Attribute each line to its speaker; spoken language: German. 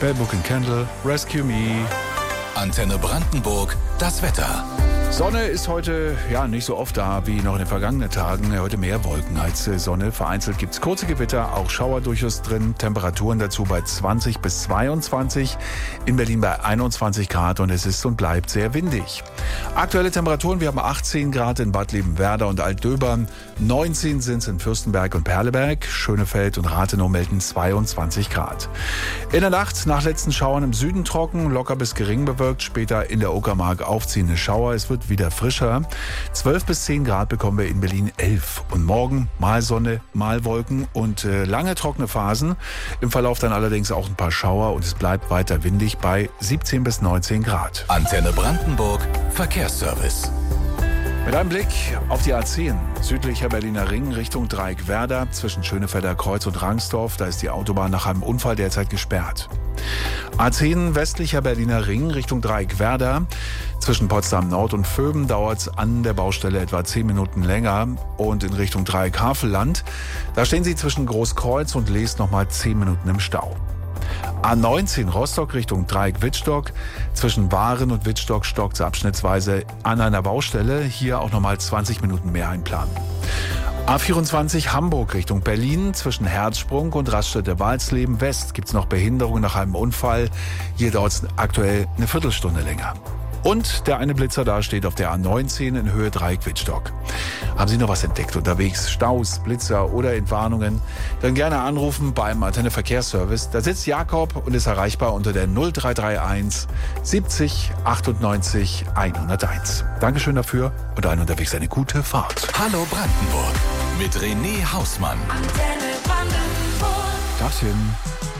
Speaker 1: Bell Book and Candle, Rescue Me.
Speaker 2: Antenne Brandenburg, das Wetter.
Speaker 1: Sonne ist heute nicht so oft da wie noch in den vergangenen Tagen. Heute mehr Wolken als Sonne. Vereinzelt gibt es kurze Gewitter, auch Schauer durchaus drin. Temperaturen dazu bei 20 bis 22. In Berlin bei 21 Grad und es ist und bleibt sehr windig. Aktuelle Temperaturen, wir haben 18 Grad in Bad Liebenwerda und Altdöbern. 19 sind es in Fürstenberg und Perleberg. Schönefeld und Rathenow melden 22 Grad. In der Nacht nach letzten Schauern im Süden trocken, locker bis gering bewölkt. Später in der Uckermark aufziehende Schauer. Es wird wieder frischer. 12 bis 10 Grad bekommen wir in Berlin 11. Und morgen mal Sonne, mal Wolken und lange trockene Phasen. Im Verlauf dann allerdings auch ein paar Schauer und es bleibt weiter windig bei 17 bis 19 Grad.
Speaker 2: Antenne Brandenburg, Verkehrsservice.
Speaker 1: Mit einem Blick auf die A10, südlicher Berliner Ring Richtung Dreieckwerder zwischen Schönefelder Kreuz und Rangsdorf. Da ist die Autobahn nach einem Unfall derzeit gesperrt. A10 westlicher Berliner Ring Richtung Dreieckwerder. Zwischen Potsdam Nord und Vöben dauert es an der Baustelle etwa 10 Minuten länger. Und in Richtung Dreieck-Havelland, da stehen Sie zwischen Großkreuz und Lees nochmal 10 Minuten im Stau. A19 Rostock Richtung Dreieck-Wittstock. Zwischen Waren und Wittstock stockt es abschnittsweise an einer Baustelle. Hier auch nochmal 20 Minuten mehr einplanen. A24 Hamburg Richtung Berlin. Zwischen Herzsprung und Raststätte Walsleben West gibt es noch Behinderungen nach einem Unfall. Hier dauert es aktuell eine Viertelstunde länger. Und der eine Blitzer da steht auf der A19 in Höhe Dreieck-Wittstock. Haben Sie noch was entdeckt unterwegs? Staus, Blitzer oder Entwarnungen? Dann gerne anrufen beim Antenne Verkehrsservice. Da sitzt Jakob und ist erreichbar unter der 0331 70 98 101. Dankeschön dafür und allen unterwegs eine gute Fahrt.
Speaker 2: Hallo Brandenburg mit René Hausmann.
Speaker 3: Antenne Brandenburg.
Speaker 1: Tagchen.